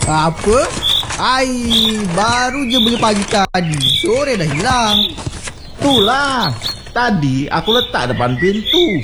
Apa? Ai, baru je beli pagi tadi. Sore dah hilang. Itulah, tadi aku letak depan pintu.